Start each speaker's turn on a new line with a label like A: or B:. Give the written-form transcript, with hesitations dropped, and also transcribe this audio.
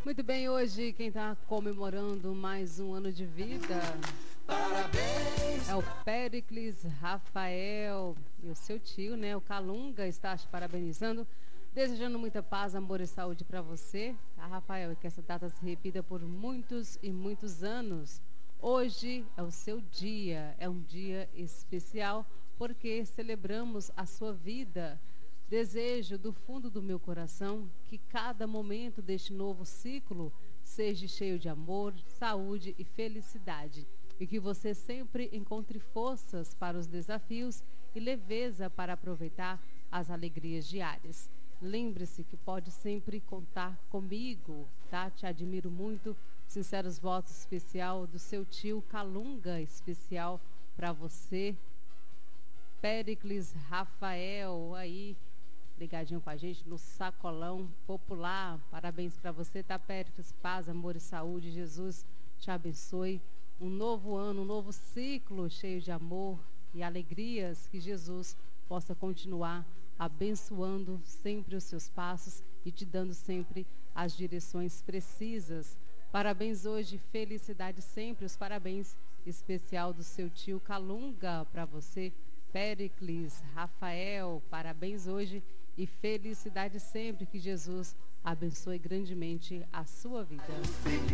A: Muito bem, hoje quem está comemorando mais um ano de vida
B: Parabéns!
A: é o Péricles Rafael e o seu tio, né? O Calunga está te parabenizando, desejando muita paz, amor e saúde para você, tá, Rafael? E que essa data se repita por muitos e muitos anos. Hoje é o seu dia, é um dia especial porque celebramos a sua vida. Desejo do fundo do meu coração que cada momento deste novo ciclo seja cheio de amor, saúde e felicidade. E que você sempre encontre forças para os desafios e leveza para aproveitar as alegrias diárias. Lembre-se que pode sempre contar comigo, tá? Te admiro muito. Sinceros votos especial do seu tio Calunga, especial para você, Péricles Rafael, aí ligadinho com a gente no Sacolão Popular. Parabéns para você, tá, Péricles? Paz, amor e saúde. Jesus te abençoe. Um novo ano, um novo ciclo cheio de amor e alegrias. Que Jesus possa continuar abençoando sempre os seus passos e te dando sempre as direções precisas. Parabéns hoje, felicidade sempre. Os parabéns especial do seu tio Calunga para você, Péricles Rafael. Parabéns hoje e felicidade sempre. Que Jesus abençoe grandemente a sua vida.